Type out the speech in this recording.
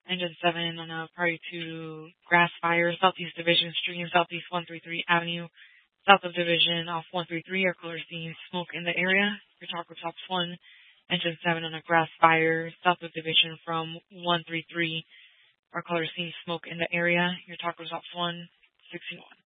Engine 7 on a priority to grass fire, Southeast Division Street and Southeast 133 Avenue. South of Division off 133 are color seeing smoke in the area. Your Taco Tops 1. Engine 7 on a grass fire, South of Division from 133 are color seeing smoke in the area. Your Taco Tops 1, 61.